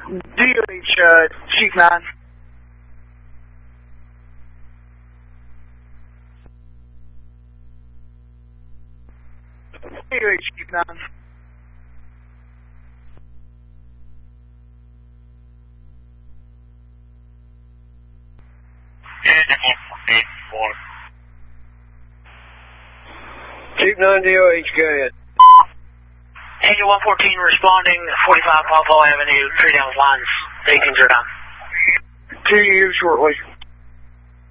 DOH, Chief 9. DOH, Chief 9. Chief 9 DOH, go ahead. Angel 114 responding, 45 Pawpaw Avenue, tree down with lines, 18 down. To you shortly.